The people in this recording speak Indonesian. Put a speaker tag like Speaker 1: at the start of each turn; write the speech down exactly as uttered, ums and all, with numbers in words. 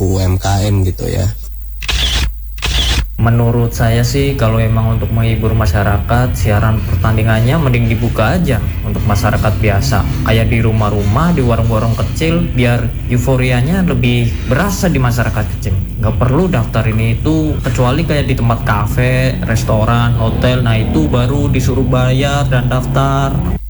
Speaker 1: pelaku U M K M gitu ya.
Speaker 2: Menurut saya sih kalau emang untuk menghibur masyarakat, siaran pertandingannya mending dibuka aja untuk masyarakat biasa, kayak di rumah-rumah, di warung-warung kecil, biar euforianya lebih berasa di masyarakat kecil. Nggak perlu daftar ini itu, kecuali kayak di tempat kafe, restoran, hotel, nah itu baru disuruh bayar dan daftar.